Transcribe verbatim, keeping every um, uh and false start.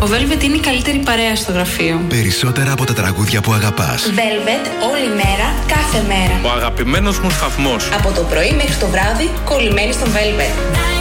Ο Velvet είναι η καλύτερη παρέα στο γραφείο. Περισσότερα από τα τραγούδια που αγαπάς. Velvet, όλη μέρα, κάθε μέρα. Ο αγαπημένος μου σταθμός. Από το πρωί μέχρι το βράδυ, κολλημένοι στον Velvet.